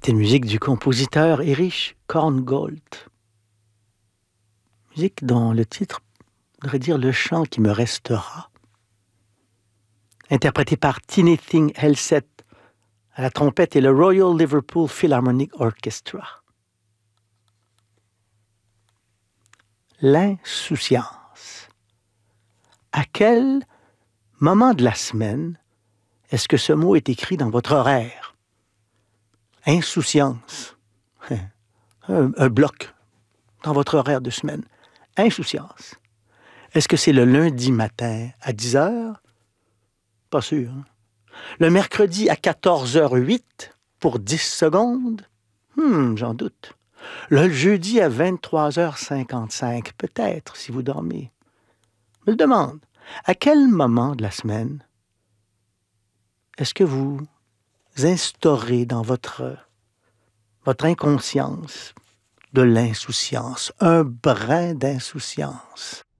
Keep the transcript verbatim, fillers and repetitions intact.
C'était une musique du compositeur Erich Korngold. Musique dont le titre voudrait dire Le chant qui me restera. Interprété par Tiny Thing Helseth à la trompette et le Royal Liverpool Philharmonic Orchestra. L'insouciance. À quel moment de la semaine est-ce que ce mot est écrit dans votre horaire? Insouciance. Un, un bloc dans votre horaire de semaine. Insouciance. Est-ce que c'est le lundi matin à dix heures? Pas sûr. Hein? Le mercredi à quatorze heures huit pour dix secondes? Hmm, j'en doute. Le jeudi à vingt-trois heures cinquante-cinq, peut-être, si vous dormez. Je me le demande. À quel moment de la semaine est-ce que vous instaurez dans votre, votre inconscience de l'insouciance, un brin d'insouciance?